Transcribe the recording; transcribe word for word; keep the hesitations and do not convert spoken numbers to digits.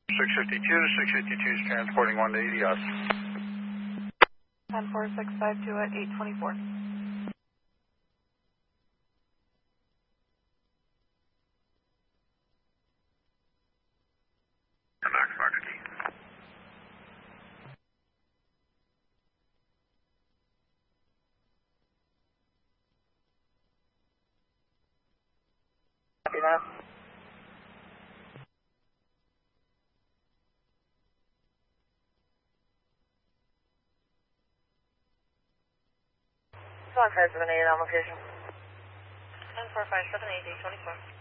six fifty-two, six fifty-two is transporting one to A D S. ten four six five two at eight twenty-four. Max Roger Key. Copy that. five seven eight on location. ten four five seven eight, eight twenty-four.